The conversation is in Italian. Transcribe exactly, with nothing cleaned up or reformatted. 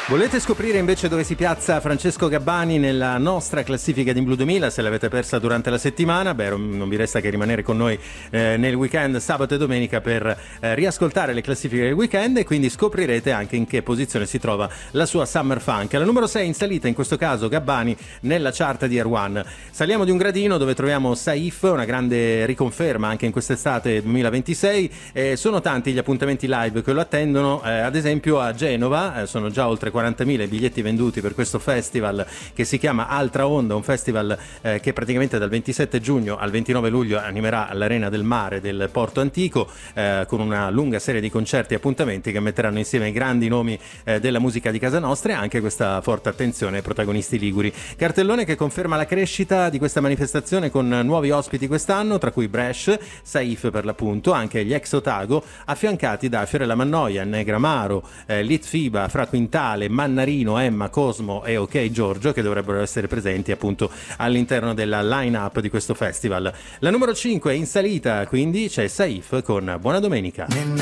Volete scoprire invece dove si piazza Francesco Gabbani nella nostra classifica di Blu duemila? Se l'avete persa durante la settimana, beh, non vi resta che rimanere con noi eh, nel weekend, sabato e domenica, per eh, riascoltare le classifiche del weekend, e quindi scoprirete anche in che posizione si trova la sua Summer Funk. La numero sei in salita, in questo caso Gabbani, nella chart di Air One. Saliamo di un gradino dove troviamo Saif, una grande riconferma anche in quest'estate duemilaventisei. Eh, sono tanti gli appuntamenti live che lo attendono, eh, ad esempio a Genova, eh, sono già oltre quarantamila i biglietti venduti per questo festival che si chiama Altra Onda, un festival eh, che praticamente dal ventisette giugno al ventinove luglio animerà all'Arena del Mare del Porto Antico, eh, con una lunga serie di concerti e appuntamenti che metteranno insieme i grandi nomi eh, della musica di casa nostra, e anche questa forte attenzione ai protagonisti liguri. Cartellone che conferma la crescita di questa manifestazione con nuovi ospiti quest'anno, tra cui Bresh, Saif per l'appunto, anche gli ex Otago, affiancati da Fiorella Mannoia, Negramaro, eh, Litfiba, Fra Quintale, Mannarino, Emma, Cosmo e OK Giorgio, che dovrebbero essere presenti appunto all'interno della line-up di questo festival. La numero cinque in salita, quindi c'è Saif con Buona Domenica.